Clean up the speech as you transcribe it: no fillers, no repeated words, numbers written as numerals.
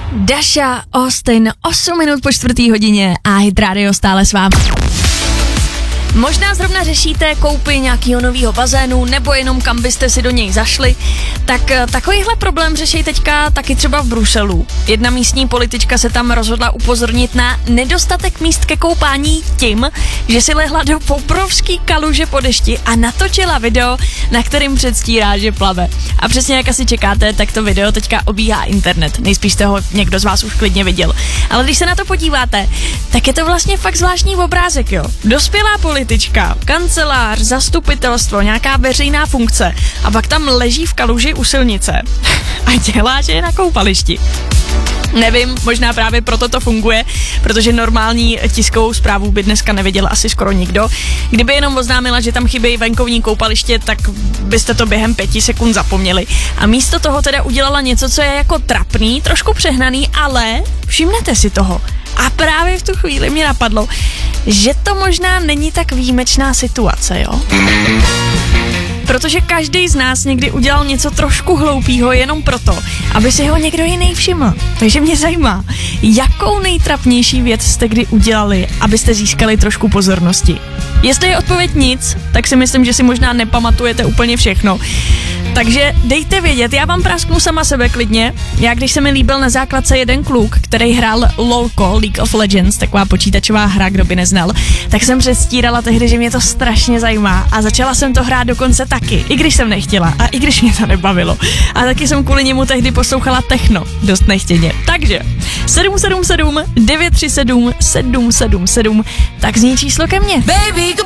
Dasha Austin, 8 minut po 4:00 a Hit Radio stále s vámi. Možná zrovna řešíte koupy nějakého nového bazénu nebo jenom kam byste si do něj zašli, tak takovýhle problém řeší teďka taky třeba v Bruselu. Jedna místní politička se tam rozhodla upozornit na nedostatek míst ke koupání tím, že si lehla do obrovský kaluže po dešti a natočila video, na kterým předstírá, že plave. A přesně jak asi čekáte, tak to video teďka obíhá internet. Nejspíš jste ho někdo z vás už klidně viděl. Ale když se na to podíváte, tak je to vlastně fakt zvláštní obrázek, jo. Dospělá politička, kancelář, zastupitelstvo, nějaká veřejná funkce a pak tam leží v kaluži u silnice a dělá, že je na koupališti. Nevím, možná právě proto to funguje, protože normální tiskovou zprávu by dneska neviděl asi skoro nikdo. Kdyby jenom oznámila, že tam chybějí venkovní koupaliště, tak byste to během 5 sekund zapomněli. A místo toho teda udělala něco, co je jako trapný, trošku přehnaný, ale všimnete si toho. A právě v tu chvíli mě napadlo, že to možná není tak výjimečná situace, jo? Protože každý z nás někdy udělal něco trošku hloupýho jenom proto, aby si ho někdo jiný všiml. Takže mě zajímá, jakou nejtrapnější věc jste kdy udělali, abyste získali trošku pozornosti. Jestli je odpověď nic, tak si myslím, že si možná nepamatujete úplně všechno. Takže dejte vědět, já vám prasknu sama sebe klidně. Já když se mi líbil na základce jeden kluk, který hrál LOLko, League of Legends, taková počítačová hra, kdo by neznal, tak jsem předstírala tehdy, že mě to strašně zajímá a začala jsem to hrát dokonce taky, i když jsem nechtěla a i když mě to nebavilo. A taky jsem kvůli němu tehdy poslouchala techno, dost nechtěně. Takže 777 937 777, tak zní číslo ke mně. Baby,